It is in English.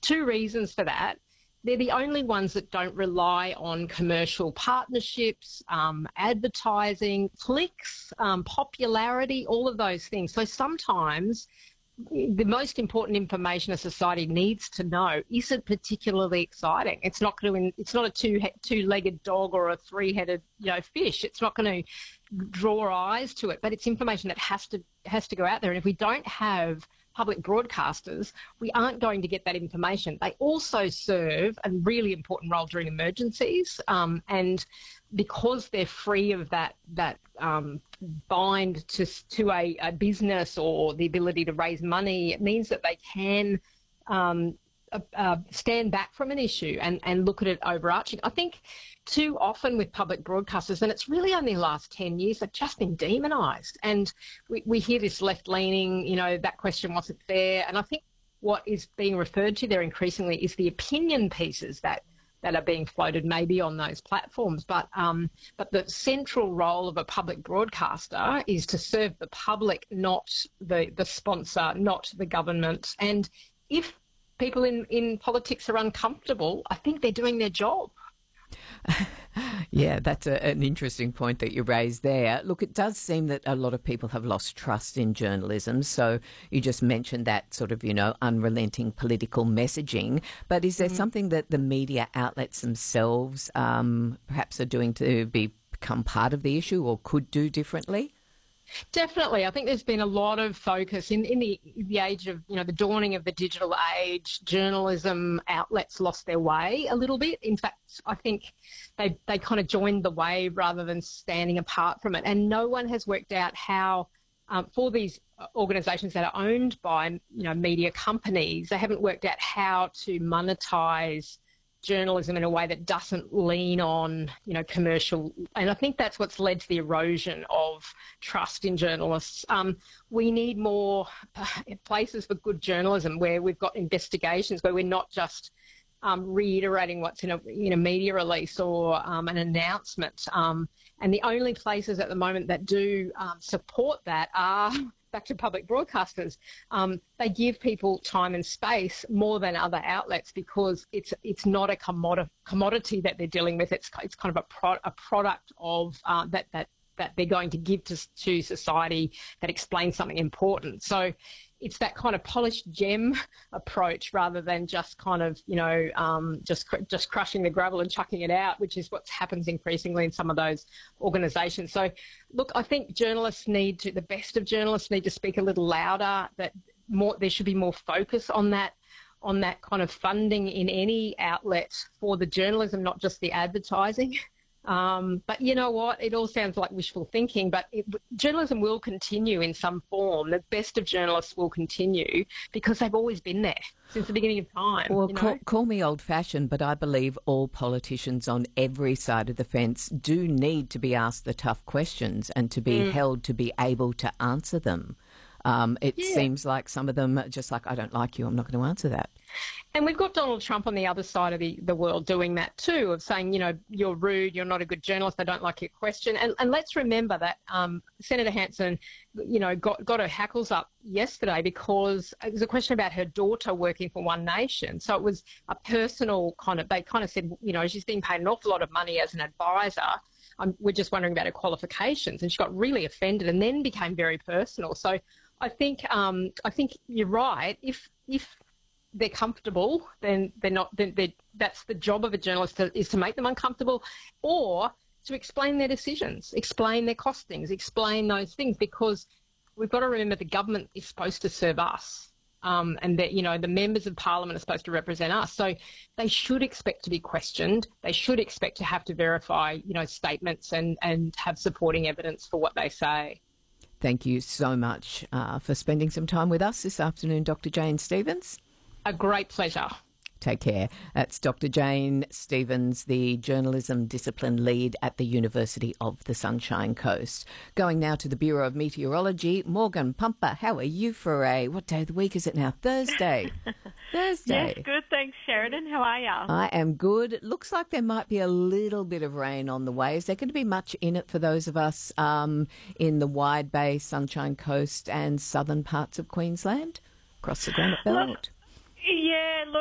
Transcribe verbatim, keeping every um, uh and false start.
two reasons for that. They're the only ones that don't rely on commercial partnerships, um, advertising, clicks, um, popularity, all of those things. So sometimes the most important information a society needs to know isn't particularly exciting. It's not going to, it's not a two two-legged dog or a three-headed, you know, fish. It's not going to draw eyes to it, but it's information that has to has to go out there. And if we don't have public broadcasters, we aren't going to get that information. They also serve a really important role during emergencies, um, and because they're free of that that um, bind to to a, a business or the ability to raise money, it means that they can um, uh, uh, stand back from an issue and, and look at it overarching. I think too often with public broadcasters, and it's really only the last ten years, they've just been demonised. And we, we hear this left-leaning, you know, that question wasn't fair. And I think what is being referred to there increasingly is the opinion pieces that that are being floated maybe on those platforms. But um, but the central role of a public broadcaster is to serve the public, not the, the sponsor, not the government. And if people in, in politics are uncomfortable, I think they're doing their job. Yeah, that's a, an interesting point that you raised there. Look, it does seem that a lot of people have lost trust in journalism. So you just mentioned that sort of, you know, unrelenting political messaging. But is there mm-hmm. something that the media outlets themselves um, perhaps are doing to be, become part of the issue or could do differently? Definitely. I think there's been a lot of focus in, in the the age of, you know, the dawning of the digital age. Journalism outlets lost their way a little bit. In fact, I think they they kind of joined the wave rather than standing apart from it. And no one has worked out how, um, for these organisations that are owned by, you know, media companies, they haven't worked out how to monetise journalism in a way that doesn't lean on, you know, commercial. And I think that's what's led to the erosion of trust in journalists. Um, we need more places for good journalism where we've got investigations, where we're not just um, reiterating what's in a, in a media release or um, an announcement. Um, and the only places at the moment that do um, support that are back to public broadcasters. Um, they give people time and space more than other outlets because it's it's not a commodity commodity that they're dealing with. It's it's kind of a pro, a product of uh, that that that they're going to give to to society that explains something important. So it's that kind of polished gem approach rather than just kind of, you know, um, just cr- just crushing the gravel and chucking it out, which is what happens increasingly in some of those organisations. So, look, I think journalists need to, the best of journalists need to speak a little louder, that more there should be more focus on that, on that kind of funding in any outlet for the journalism, not just the advertising. Um, but you know what? It all sounds like wishful thinking, but it, journalism will continue in some form. The best of journalists will continue because they've always been there since the beginning of time. Well, you know? call, call me old-fashioned, but I believe all politicians on every side of the fence do need to be asked the tough questions and to be mm. held to be able to answer them. Um, it yeah. seems like some of them are just like, I don't like you, I'm not going to answer that. And we've got Donald Trump on the other side of the, the world doing that too, of saying, you know, you're rude, you're not a good journalist, I don't like your question. And, and let's remember that um, Senator Hanson, you know, got, got her hackles up yesterday because it was a question about her daughter working for One Nation. So it was a personal kind of, they kind of said, you know, she's being paid an awful lot of money as an advisor. Um, we're just wondering about her qualifications. And she got really offended and then became very personal. So I think um, I think you're right. If if they're comfortable, then they're not. Then they're, that's the job of a journalist to, is to make them uncomfortable, or to explain their decisions, explain their costings, explain those things. Because we've got to remember the government is supposed to serve us, um, and that, you know, the members of Parliament are supposed to represent us. So they should expect to be questioned. They should expect to have to verify, you know, statements and and have supporting evidence for what they say. Thank you so much uh, for spending some time with us this afternoon, Doctor Jane Stevens. A great pleasure. Take care. That's Doctor Jane Stevens, the journalism discipline lead at the University of the Sunshine Coast. Going now to the Bureau of Meteorology. Morgan Pumper, how are you for a, what day of the week is it now? Thursday. Thursday. Yes, good. Thanks, Sheridan. How are you? I am good. It looks like there might be a little bit of rain on the way. Is there going to be much in it for those of us um, in the Wide Bay, Sunshine Coast and southern parts of Queensland? Across the Granite Belt? Look, yeah, look.